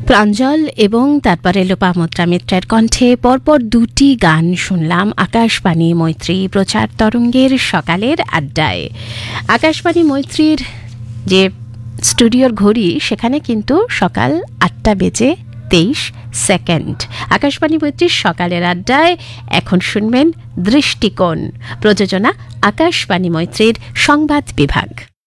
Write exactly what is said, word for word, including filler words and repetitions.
প্রাঞ্জল এবং তারপরে লোপামুদ্রা মিত্রের কণ্ঠে পরপর দুটি গান শুনলাম আকাশবাণী মৈত্রী প্রচার তরঙ্গের সকালের আড্ডায়। আকাশবাণী মৈত্রীর যে স্টুডিওর ঘড়ি সেখানে কিন্তু সকাল আটটা বেজে তেইশ সেকেন্ড। আকাশবাণী মৈত্রীর সকালের আড্ডায় এখন শুনবেন দৃষ্টিকোণ, প্রযোজনা আকাশবাণী মৈত্রীর সংবাদ বিভাগ।